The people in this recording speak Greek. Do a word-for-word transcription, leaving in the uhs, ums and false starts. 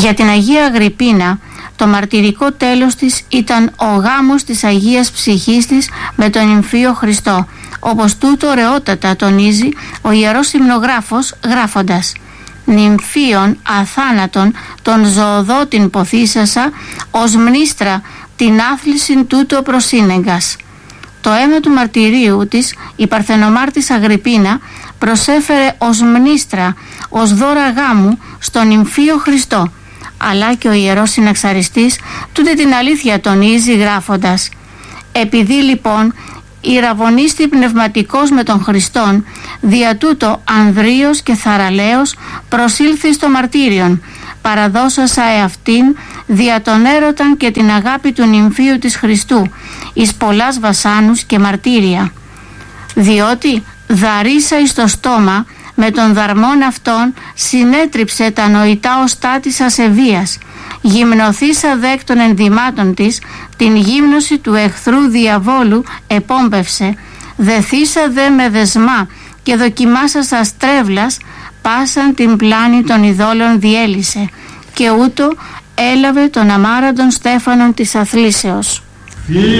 Για την Αγία Αγρυπίνα το μαρτυρικό τέλος της ήταν ο γάμος της Αγίας Ψυχής της με τον νυμφίο Χριστό, όπως τούτο ωραιότατα τονίζει ο Ιερός Υμνογράφος γράφοντας: «Νυμφίων αθάνατον τον ζωοδότην ποθήσασα, ως μνήστρα την άθλησιν τούτο προσύνεγκας». Το αίμα του μαρτυρίου της η Παρθενομάρτης Αγρυπίνα προσέφερε ως μνήστρα, ως δώρα γάμου στον νυμφίο Χριστό, αλλά και ο Ιερός Συναξαριστής τούτη την αλήθεια τονίζει γράφοντας: «Επειδή λοιπόν ηραβωνίστη πνευματικός με τον Χριστόν, δια τούτο ανδρείος και θαραλέος προσήλθει στο μαρτύριον, παραδώσασα εαυτήν δια τον έρωταν και την αγάπη του νυμφίου της Χριστού, εις πολλάς βασάνους και μαρτύρια. Διότι δαρίσα εις το στόμα, με τον δαρμόν αυτόν συνέτριψε τα νοητά οστά της ασεβίας, γυμνοθήσα δέκ των ενδυμάτων της, την γύμνωση του εχθρού διαβόλου επόμπευσε, δεθήσα δε με δεσμά και δοκιμάσα στα στρέβλας, πάσαν την πλάνη των ειδόλων διέλυσε, και ούτω έλαβε τον αμάραντον στέφανον της αθλήσεως».